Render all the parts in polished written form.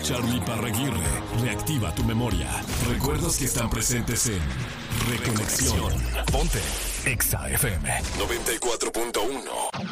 Charlie Parraguirre reactiva tu memoria. Recuerdos que están presentes en Reconexión. Ponte Exa FM 94.1.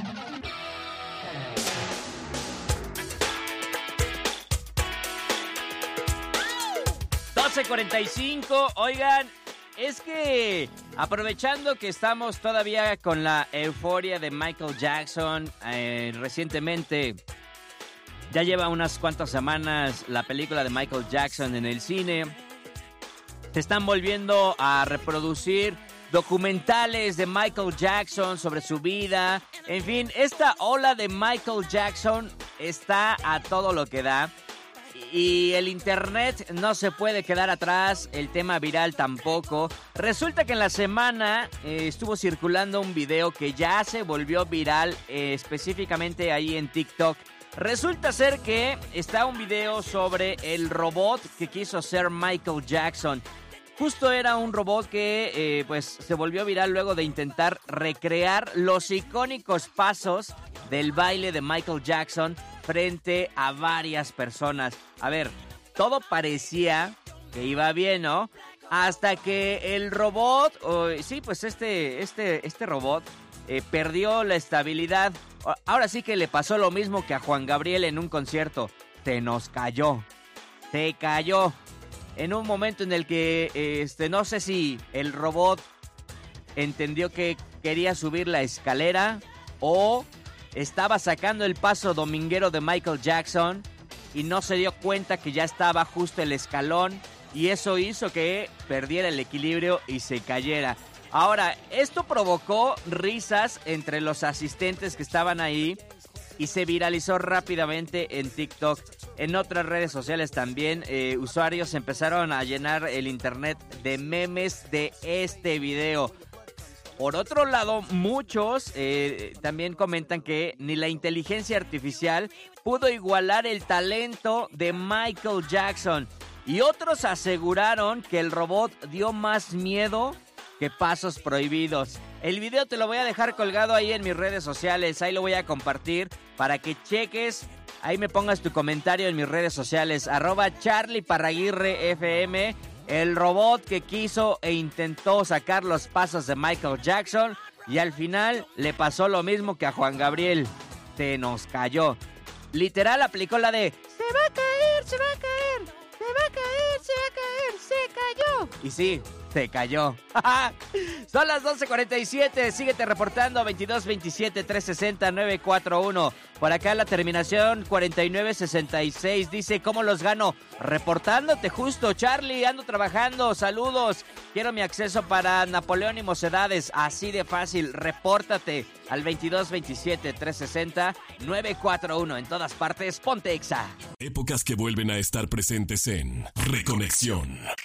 12:45. Oigan, es que aprovechando que estamos todavía con la euforia de Michael Jackson, recientemente ya lleva unas cuantas semanas la película de Michael Jackson en el cine. Se están volviendo a reproducir documentales de Michael Jackson sobre su vida. En fin, esta ola de Michael Jackson está a todo lo que da. Y el internet no se puede quedar atrás, el tema viral tampoco. Resulta que en la semana estuvo circulando un video que ya se volvió viral, específicamente ahí en TikTok. Resulta ser que está un video sobre el robot que quiso ser Michael Jackson. Justo era un robot que pues se volvió viral luego de intentar recrear los icónicos pasos del baile de Michael Jackson frente a varias personas. A ver, todo parecía que iba bien, ¿no? Hasta que el robot, este robot perdió la estabilidad. Ahora sí que le pasó lo mismo que a Juan Gabriel en un concierto. Se cayó. En un momento en el que, no sé si el robot entendió que quería subir la escalera o estaba sacando el paso dominguero de Michael Jackson y no se dio cuenta que ya estaba justo el escalón y eso hizo que perdiera el equilibrio y se cayera. Ahora, esto provocó risas entre los asistentes que estaban ahí y se viralizó rápidamente en TikTok. En otras redes sociales también usuarios empezaron a llenar el internet de memes de este video. Por otro lado, muchos también comentan que ni la inteligencia artificial pudo igualar el talento de Michael Jackson. Y otros aseguraron que el robot dio más miedo que pasos prohibidos. El video te lo voy a dejar colgado ahí en mis redes sociales. Ahí lo voy a compartir para que cheques. Ahí me pongas tu comentario en mis redes sociales. @CharlieParraguirreFM. El robot que quiso e intentó sacar los pasos de Michael Jackson y al final le pasó lo mismo que a Juan Gabriel. Se nos cayó. Literal aplicó la de se va a caer, se va a caer, se va a caer, se va a caer, se cayó. Y sí, se cayó. Son las 12:47. Síguete reportando 2227-360-941. Por acá la terminación 4966 dice: ¿cómo los gano? Reportándote justo, Charlie, ando trabajando, saludos. Quiero mi acceso para Napoleón y Mocedades, así de fácil. Repórtate al 2227-360-941. En todas partes, ponte Exa. Épocas que vuelven a estar presentes en Reconexión.